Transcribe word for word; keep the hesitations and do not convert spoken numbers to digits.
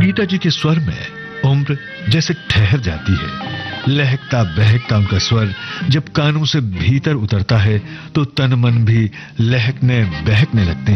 मीता जी के स्वर में उम्र जैसे ठहर जाती है। लहकता बहकता उनका स्वर जब कानों से भीतर उतरता है तो तन मन भी लहकने बहकने लगते